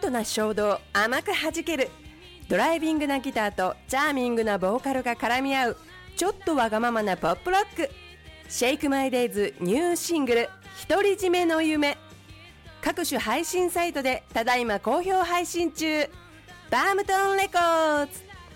トな衝動甘く弾ける、ドライビングなギターとチャーミングなボーカルが絡み合うちょっとわがままなポップロック。シェイクマイデイズニューシングル独り占めの夢、各種配信サイトでただいま好評配信中。バームトンレコーズ。